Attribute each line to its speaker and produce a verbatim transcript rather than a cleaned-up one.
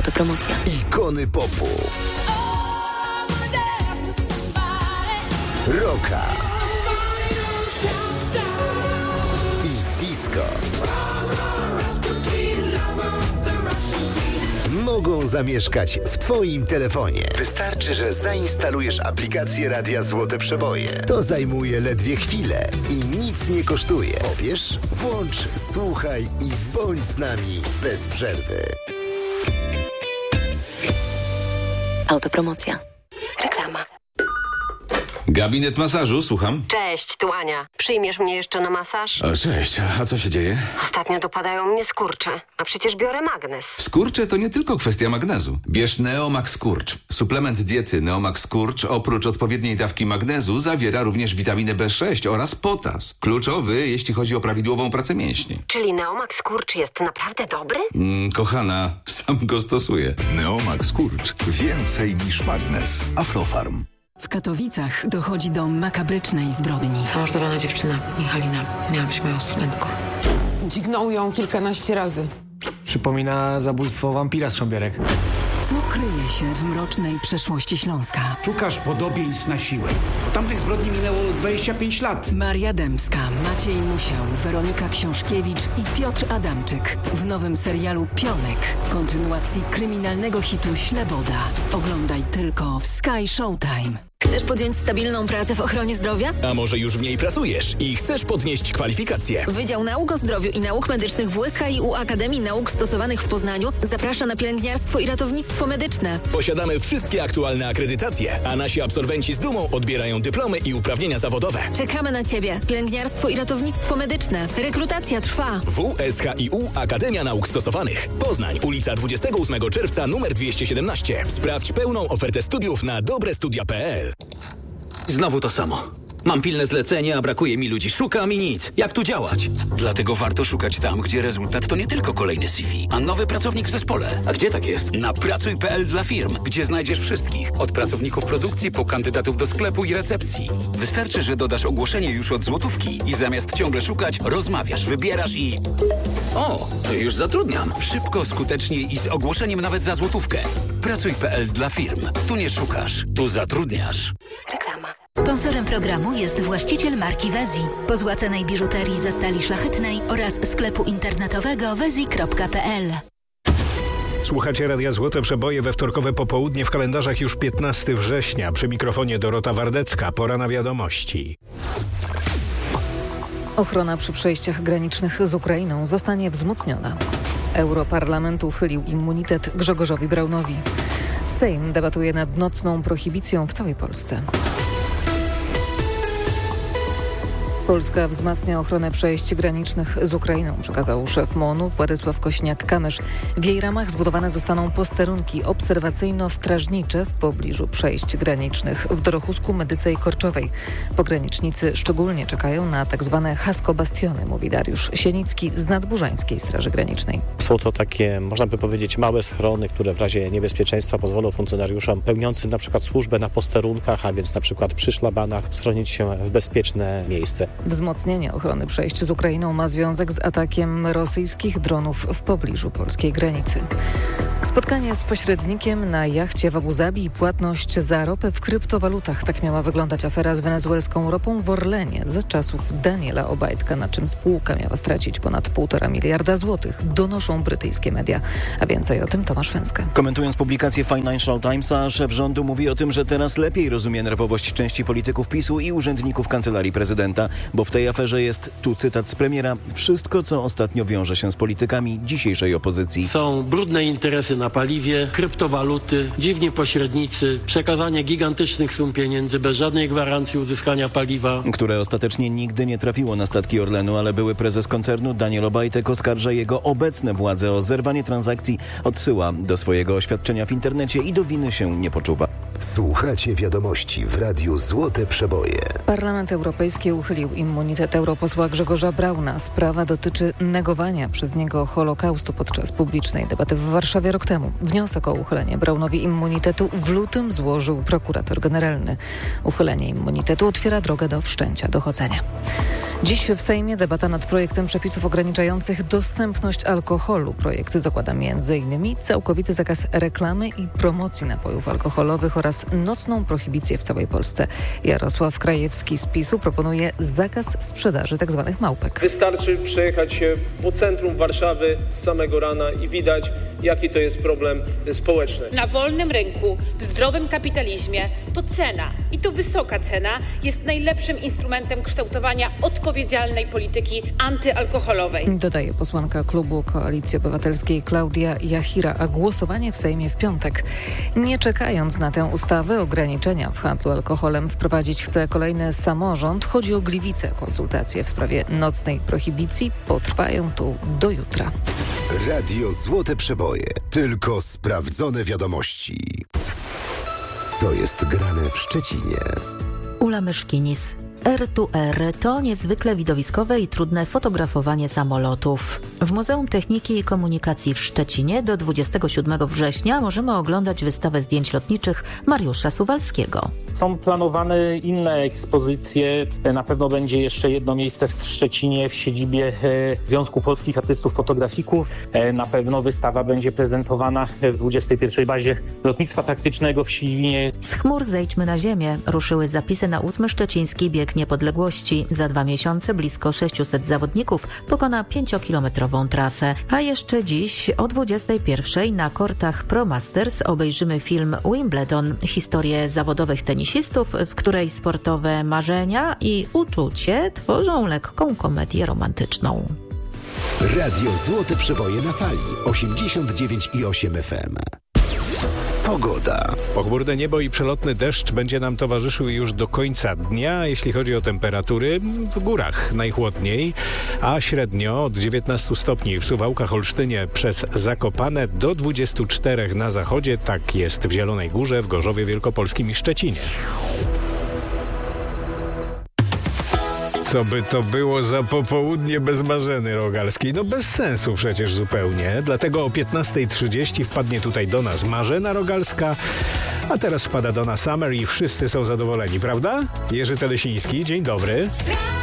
Speaker 1: Autopromocja.
Speaker 2: Ikony popu. Rocka. I disco. Mogą zamieszkać w Twoim telefonie. Wystarczy, że zainstalujesz aplikację Radia Złote Przeboje. To zajmuje ledwie chwilę i nic nie kosztuje. Pobierz, włącz, słuchaj i bądź z nami bez przerwy.
Speaker 1: Autopromocja. Reklama.
Speaker 3: Gabinet masażu, słucham.
Speaker 4: Cześć, tu Ania. Przyjmiesz mnie jeszcze na masaż?
Speaker 3: O, cześć, a co się dzieje?
Speaker 4: Ostatnio dopadają mnie skurcze, a przecież biorę magnes.
Speaker 3: Skurcze to nie tylko kwestia magnezu. Bierz Neomax Skurcz. Suplement diety Neomax Skurcz oprócz odpowiedniej dawki magnezu zawiera również witaminę B sześć oraz potas. Kluczowy, jeśli chodzi o prawidłową pracę mięśni.
Speaker 4: Czyli Neomax Skurcz jest naprawdę dobry?
Speaker 3: Mm, kochana, sam go stosuję.
Speaker 2: Neomax Skurcz. Więcej niż magnes. Aflofarm.
Speaker 5: W Katowicach dochodzi do makabrycznej zbrodni.
Speaker 6: Zamordowana dziewczyna, Michalina, miała być moją studentką.
Speaker 7: Dźgnął ją kilkanaście razy.
Speaker 8: Przypomina zabójstwo wampira z Szambierek.
Speaker 5: Co kryje się w mrocznej przeszłości Śląska?
Speaker 9: Szukasz podobieństw na siłę. Od tamtej zbrodni minęło dwadzieścia pięć lat.
Speaker 5: Maria Dębska, Maciej Musiał, Weronika Książkiewicz i Piotr Adamczyk w nowym serialu Pionek, kontynuacji kryminalnego hitu Śleboda. Oglądaj tylko w Sky Showtime.
Speaker 10: Chcesz podjąć stabilną pracę w ochronie zdrowia?
Speaker 11: A może już w niej pracujesz i chcesz podnieść kwalifikacje?
Speaker 10: Wydział Nauk o Zdrowiu i Nauk Medycznych w U S H I U Akademii Nauk Stosowanych w Poznaniu zaprasza na pielęgniarstwo i ratownictwo medyczne.
Speaker 11: Posiadamy wszystkie aktualne akredytacje, a nasi absolwenci z dumą odbierają dyplomy i uprawnienia zawodowe.
Speaker 10: Czekamy na Ciebie. Pielęgniarstwo i ratownictwo medyczne. Rekrutacja trwa.
Speaker 11: W S H I U Akademia Nauk Stosowanych. Poznań, ulica dwudziestego ósmego czerwca, numer dwieście siedemnaście. Sprawdź pełną ofertę studiów na dobrestudia kropka p l.
Speaker 12: Znowu to samo. Mam pilne zlecenie, a brakuje mi ludzi. Szukam i nic. Jak tu działać?
Speaker 13: Dlatego warto szukać tam, gdzie rezultat to nie tylko kolejny C V, a nowy pracownik w zespole.
Speaker 12: A gdzie tak jest?
Speaker 13: Na pracuj kropka p l dla firm, gdzie znajdziesz wszystkich. Od pracowników produkcji po kandydatów do sklepu i recepcji. Wystarczy, że dodasz ogłoszenie już od złotówki i zamiast ciągle szukać, rozmawiasz, wybierasz i...
Speaker 12: O, to już zatrudniam.
Speaker 13: Szybko, skutecznie i z ogłoszeniem nawet za złotówkę. pracuj kropka p l dla firm. Tu nie szukasz, tu zatrudniasz.
Speaker 1: Reklama.
Speaker 14: Sponsorem programu jest właściciel marki Wezi, pozłacanej biżuterii ze stali szlachetnej oraz sklepu internetowego wezi kropka p l.
Speaker 15: Słuchacie Radia Złote Przeboje we wtorkowe popołudnie, w kalendarzach już piętnastego września. Przy mikrofonie Dorota Wardecka. Pora na wiadomości.
Speaker 16: Ochrona przy przejściach granicznych z Ukrainą zostanie wzmocniona. Europarlament uchylił immunitet Grzegorzowi Braunowi. Sejm debatuje nad nocną prohibicją w całej Polsce. Polska wzmacnia ochronę przejść granicznych z Ukrainą, przekazał szef MON-u Władysław Kośniak-Kamysz. W jej ramach zbudowane zostaną posterunki obserwacyjno-strażnicze w pobliżu przejść granicznych w Dorochusku, Medyce i Korczowej. Pogranicznicy szczególnie czekają na tak zwane hasko-bastiony, mówi Dariusz Sienicki z Nadburzańskiej Straży Granicznej.
Speaker 17: Są to takie, można by powiedzieć, małe schrony, które w razie niebezpieczeństwa pozwolą funkcjonariuszom pełniącym na przykład służbę na posterunkach, a więc na przykład przy szlabanach, schronić się w bezpieczne miejsce.
Speaker 16: Wzmocnienie ochrony przejść z Ukrainą ma związek z atakiem rosyjskich dronów w pobliżu polskiej granicy. Spotkanie z pośrednikiem na jachcie w Abu Zabi i płatność za ropę w kryptowalutach. Tak miała wyglądać afera z wenezuelską ropą w Orlenie za czasów Daniela Obajtka, na czym spółka miała stracić ponad półtora miliarda złotych, donoszą brytyjskie media. A więcej o tym Tomasz Węska.
Speaker 18: Komentując publikację Financial Timesa, szef rządu mówi o tym, że teraz lepiej rozumie nerwowość części polityków PiSu i urzędników Kancelarii Prezydenta, bo w tej aferze jest, tu cytat z premiera, wszystko, co ostatnio wiąże się z politykami dzisiejszej opozycji.
Speaker 19: Są brudne interesy na paliwie, kryptowaluty, dziwni pośrednicy, przekazanie gigantycznych sum pieniędzy bez żadnej gwarancji uzyskania paliwa.
Speaker 18: Które ostatecznie nigdy nie trafiło na statki Orlenu, ale były prezes koncernu Daniel Obajtek oskarża jego obecne władze o zerwanie transakcji, odsyła do swojego oświadczenia w internecie i do winy się nie poczuwa.
Speaker 2: Słuchacie wiadomości w Radiu Złote Przeboje.
Speaker 16: Parlament Europejski uchylił immunitet europosła Grzegorza Brauna. Sprawa dotyczy negowania przez niego Holokaustu podczas publicznej debaty w Warszawie rok temu. Wniosek o uchylenie Braunowi immunitetu w lutym złożył prokurator generalny. Uchylenie immunitetu otwiera drogę do wszczęcia dochodzenia. Dziś w Sejmie debata nad projektem przepisów ograniczających dostępność alkoholu. Projekt zakłada między innymi całkowity zakaz reklamy i promocji napojów alkoholowych oraz nocną prohibicję w całej Polsce. Jarosław Krajewski z PiSu proponuje zakaz sprzedaży tzw. małpek.
Speaker 20: Wystarczy przejechać się po centrum Warszawy z samego rana i widać, jaki to jest problem społeczny.
Speaker 21: Na wolnym rynku, w zdrowym kapitalizmie to cena i to wysoka cena jest najlepszym instrumentem kształtowania odpowiedzialnej polityki antyalkoholowej.
Speaker 16: Dodaje posłanka klubu Koalicji Obywatelskiej Klaudia Jachira, a głosowanie w Sejmie w piątek. Nie czekając na tę ustawę, ograniczenia w handlu alkoholem wprowadzić chce kolejny samorząd. Chodzi o Gliwice. Konsultacje w sprawie nocnej prohibicji potrwają tu do jutra.
Speaker 2: Radio Złote Przeboje. Tylko sprawdzone wiadomości. Co jest grane w Szczecinie?
Speaker 22: Ula Myszkinis. R to R to niezwykle widowiskowe i trudne fotografowanie samolotów. W Muzeum Techniki i Komunikacji w Szczecinie do dwudziestego siódmego września możemy oglądać wystawę zdjęć lotniczych Mariusza Suwalskiego.
Speaker 23: Są planowane inne ekspozycje. Na pewno będzie jeszcze jedno miejsce w Szczecinie w siedzibie Związku Polskich Artystów Fotografików. Na pewno wystawa będzie prezentowana w dwudziestej pierwszej bazie lotnictwa taktycznego w Siwinie.
Speaker 22: Z chmur zejdźmy na ziemię. Ruszyły zapisy na ósmy szczeciński bieg niepodległości. Za dwa miesiące blisko sześciuset zawodników pokona pięciokilometrową trasę. A jeszcze dziś o dwudziestej pierwszej na kortach Pro Masters obejrzymy film Wimbledon. Historię zawodowych tenisistów, w której sportowe marzenia i uczucie tworzą lekką komedię romantyczną.
Speaker 2: Radio Złote Przeboje na fali osiemdziesiąt dziewięć i osiem F M. Pogoda.
Speaker 15: Pochmurne niebo i przelotny deszcz będzie nam towarzyszył już do końca dnia. Jeśli chodzi o temperatury, w górach najchłodniej, a średnio od dziewiętnastu stopni w Suwałkach, Olsztynie przez Zakopane do dwudziestu czterech na zachodzie. Tak jest w Zielonej Górze, w Gorzowie Wielkopolskim i Szczecinie. Co by to było za popołudnie bez Marzeny Rogalskiej? No bez sensu przecież zupełnie. Dlatego o piętnastej trzydzieści wpadnie tutaj do nas Marzena Rogalska, a teraz wpada do nas Summer i wszyscy są zadowoleni, prawda? Jerzy Telesiński, dzień dobry.